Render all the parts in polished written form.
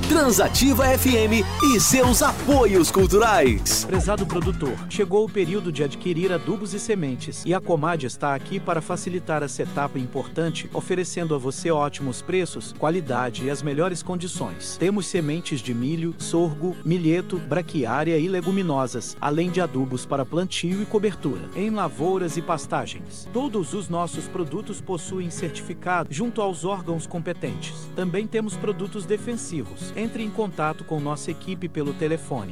Transativa FM e seus apoios culturais. Prezado produtor, chegou o período de adquirir adubos e sementes e a Comad está aqui para facilitar essa etapa importante, oferecendo a você ótimos preços, qualidade e as melhores condições. Temos sementes de milho, sorgo, milheto, braquiária e leguminosas, além de adubos para plantio e cobertura, em lavouras e pastagens. Todos os nossos produtos possuem certificado junto aos órgãos competentes. Também temos produtos defensivos. Entre em contato com nossa equipe pelo telefone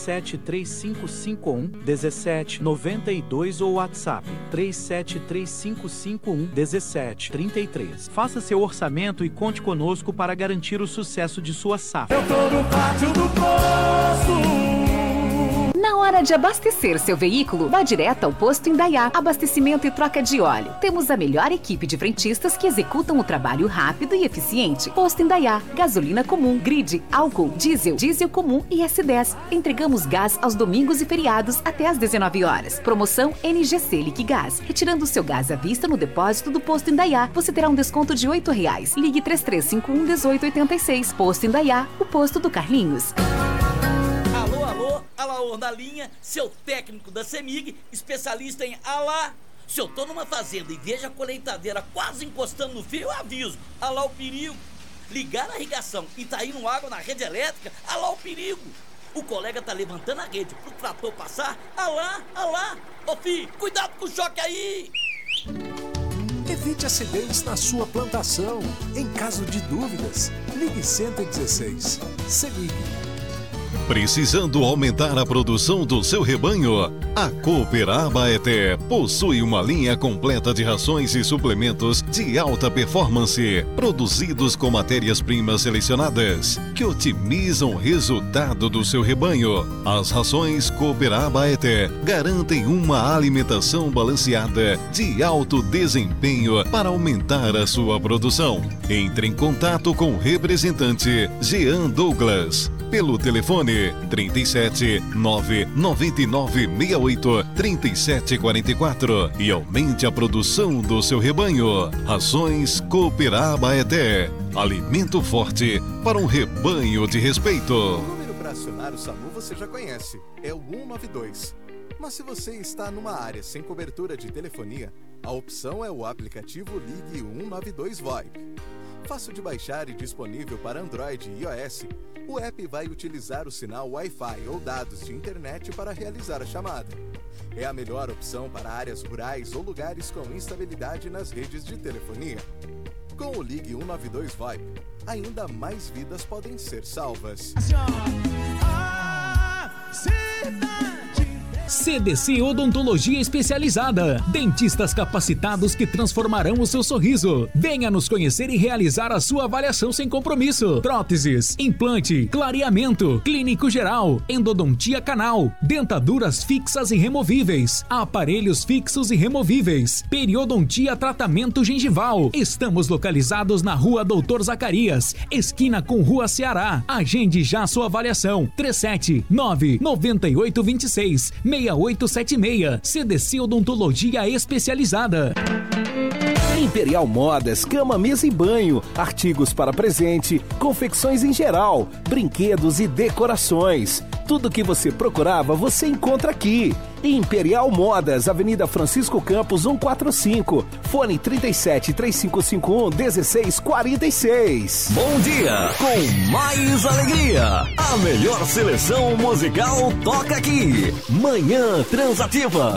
373551-1792 ou WhatsApp 373551-1733. Faça seu orçamento e conte conosco para garantir o sucesso de sua safra. Eu tô no pátio do posto. Na hora de abastecer seu veículo, vá direto ao Posto Indaiá. Abastecimento e troca de óleo. Temos a melhor equipe de frentistas que executam o trabalho rápido e eficiente. Posto Indaiá. Gasolina comum, grid, álcool, diesel, diesel comum e S10. Entregamos gás aos domingos e feriados até às 19 horas. Promoção NGC Liquigás. Retirando seu gás à vista no depósito do Posto Indaiá, você terá um desconto de R$8. Ligue 3351-1886. Posto Indaiá, o posto do Carlinhos. Alaô na linha, seu técnico da CEMIG, especialista em Se eu tô numa fazenda e vejo a colheitadeira quase encostando no fio, eu aviso. Alá o perigo. Ligar a irrigação e tá indo água na rede elétrica, alá o perigo. O colega tá levantando a rede pro trator passar, alá. Ô filho, cuidado com o choque aí. Evite acidentes na sua plantação. Em caso de dúvidas, ligue 116. CEMIG. Precisando aumentar a produção do seu rebanho? A Cooper Abaeté possui uma linha completa de rações e suplementos de alta performance, produzidos com matérias-primas selecionadas, que otimizam o resultado do seu rebanho. As rações Cooper Abaeté garantem uma alimentação balanceada de alto desempenho para aumentar a sua produção. Entre em contato com o representante Jean Douglas pelo telefone 37 999 68 3744 e aumente a produção do seu rebanho. Rações Cooper Abaeté. Alimento forte para um rebanho de respeito. O número para acionar o SAMU você já conhece, é o 192. Mas se você está numa área sem cobertura de telefonia, a opção é o aplicativo Ligue 192 VoIP. Fácil de baixar e disponível para Android e iOS, o app vai utilizar o sinal Wi-Fi ou dados de internet para realizar a chamada. É a melhor opção para áreas rurais ou lugares com instabilidade nas redes de telefonia. Com o Ligue 192 VoIP, ainda mais vidas podem ser salvas. CDC Odontologia Especializada. Dentistas capacitados que transformarão o seu sorriso. Venha nos conhecer e realizar a sua avaliação sem compromisso. Próteses, implante, clareamento, clínico geral, endodontia canal, dentaduras fixas e removíveis, aparelhos fixos e removíveis, periodontia tratamento gengival. Estamos localizados na Rua Doutor Zacarias, esquina com Rua Ceará. Agende já sua avaliação. 379-9826-6876. CDC Odontologia Especializada. Imperial Modas, cama, mesa e banho, artigos para presente, confecções em geral, brinquedos e decorações. Tudo que você procurava, você encontra aqui. Imperial Modas, Avenida Francisco Campos 145, fone 37-3551-1646. Bom dia, com mais alegria. A melhor seleção musical toca aqui. Manhã Transativa.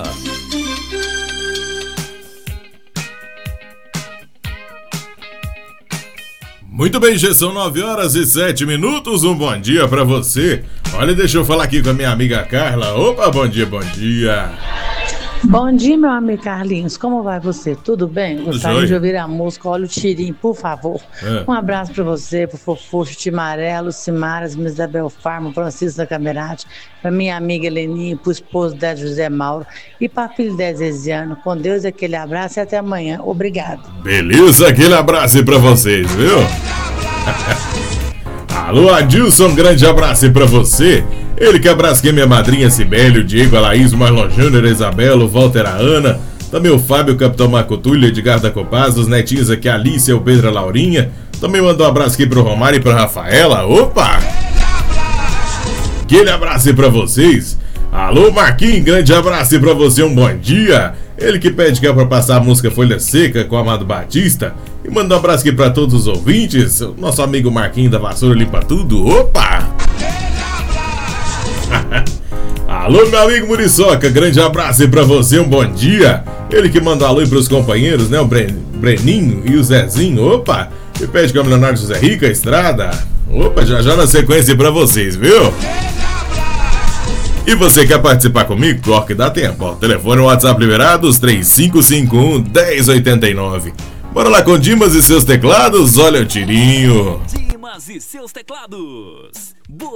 Muito bem, já são 9h07. Um bom dia pra você. Olha, deixa eu falar aqui com a minha amiga Carla. Opa, bom dia, bom dia. Bom dia, meu amigo Carlinhos. Como vai você? Tudo bem? Gostaria de ouvir a música Olha o Tirinho, por favor. Um abraço pra você, pro Fofuxo, Timarelo, Simaras, Isabel Farmo, Francisco da Camerati, pra minha amiga Heleninha, pro esposo da José Mauro e pra filho da Zeziano. Com Deus, aquele abraço e até amanhã. Obrigado. Beleza, aquele abraço aí pra vocês, viu? Alô, Adilson, grande abraço aí pra você. Ele que abraça aqui minha madrinha Cibélio, Diego, a Laís, o Marlon Júnior, a Isabela, o Walter, a Ana. Também o Fábio, o Capitão Marco Túlio, Edgar da Copaz, os netinhos aqui, a Alice, o Pedro, a Laurinha. Também mandou um abraço aqui pro Romário e pra Rafaela. Opa! Aquele abraço aí pra vocês. Alô, Marquinhos, grande abraço aí pra você, um bom dia. Ele que pede que é pra passar a música Folha Seca com o Amado Batista. E manda um abraço aqui pra todos os ouvintes. Nosso amigo Marquinhos da Vassoura Limpa Tudo. Opa! Alô, meu amigo Muriçoca, grande abraço aí pra você, um bom dia. Ele que manda alô aí pros companheiros, né? O Breninho e o Zezinho. Opa! E pede que é o Leonardo José Rica, Estrada. Opa, já na sequência pra vocês, viu? E você quer participar comigo? Claro que dá tempo. Ó, telefone e WhatsApp liberados 3551-1089. Bora lá com Dimas e seus teclados? Olha o tirinho. Dimas e seus teclados.